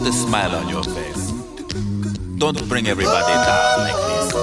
The smile on your face. Don't bring everybody down like this.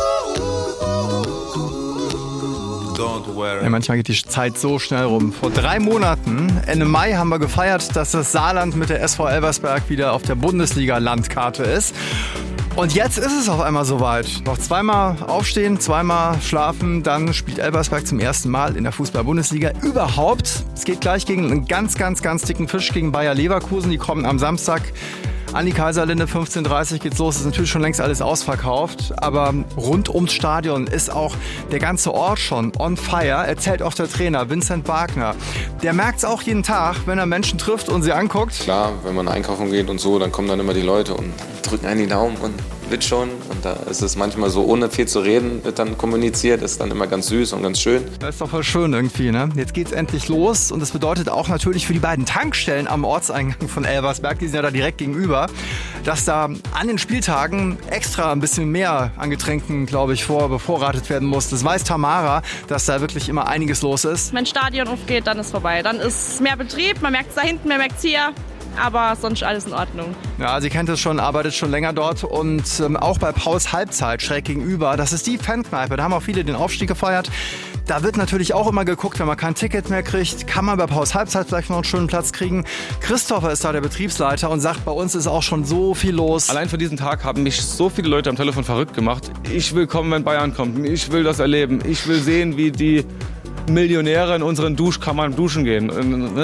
Don't worry. Ja, manchmal geht die Zeit so schnell rum. Vor 3 Monaten, Ende Mai, haben wir gefeiert, dass das Saarland mit der SV Elversberg wieder auf der Bundesliga-Landkarte ist. Und jetzt ist es auf einmal soweit. Noch 2-mal aufstehen, 2-mal schlafen, dann spielt Elversberg zum ersten Mal in der Fußball-Bundesliga überhaupt. Es geht gleich gegen einen ganz dicken Fisch, gegen Bayer Leverkusen. Die kommen am Samstag an die Kaiserlinde, 15:30 Uhr geht's los. Es ist natürlich schon längst alles ausverkauft, aber rund ums Stadion ist auch der ganze Ort schon on fire, erzählt auch der Trainer Vincent Wagner. Der merkt's auch jeden Tag, wenn er Menschen trifft und sie anguckt. Klar, wenn man einkaufen geht und so, dann kommen dann immer die Leute und drücken einen die Daumen und wird schon. Und da ist es manchmal so, ohne viel zu reden, wird dann kommuniziert, ist dann immer ganz süß und ganz schön. Das ist doch voll schön irgendwie, ne? Jetzt geht's endlich los und das bedeutet auch natürlich für die beiden Tankstellen am Ortseingang von Elversberg, die sind ja da direkt gegenüber, dass da an den Spieltagen extra ein bisschen mehr an Getränken, glaube ich, bevorratet werden muss. Das weiß Tamara, dass da wirklich immer einiges los ist. Wenn Stadion aufgeht, dann ist vorbei. Dann ist mehr Betrieb, man merkt es da hinten, man merkt es hier. Aber sonst alles in Ordnung. Ja, sie kennt es schon, arbeitet schon länger dort und auch bei Pauls Halbzeit schräg gegenüber. Das ist die Fankneipe, da haben auch viele den Aufstieg gefeiert. Da wird natürlich auch immer geguckt, wenn man kein Ticket mehr kriegt, kann man bei Pauls Halbzeit vielleicht noch einen schönen Platz kriegen. Christopher ist da der Betriebsleiter und sagt, bei uns ist auch schon so viel los. Allein für diesen Tag haben mich so viele Leute am Telefon verrückt gemacht. Ich will kommen, wenn Bayern kommt. Ich will das erleben. Ich will sehen, wie die Millionäre in unseren Duschkammern duschen gehen.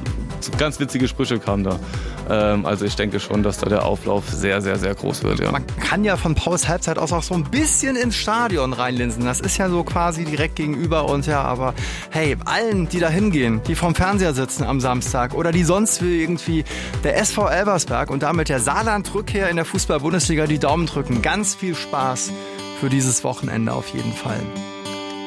Ganz witzige Sprüche kamen da. Also ich denke schon, dass da der Auflauf sehr groß wird. Ja. Man kann ja von Pauls Halbzeit aus auch so ein bisschen ins Stadion reinlinsen. Das ist ja so quasi direkt gegenüber und ja, aber hey, allen, die da hingehen, die vorm Fernseher sitzen am Samstag oder die sonst wie irgendwie der SV Elversberg und damit der Saarland-Rückkehr in der Fußball-Bundesliga die Daumen drücken. Ganz viel Spaß für dieses Wochenende auf jeden Fall.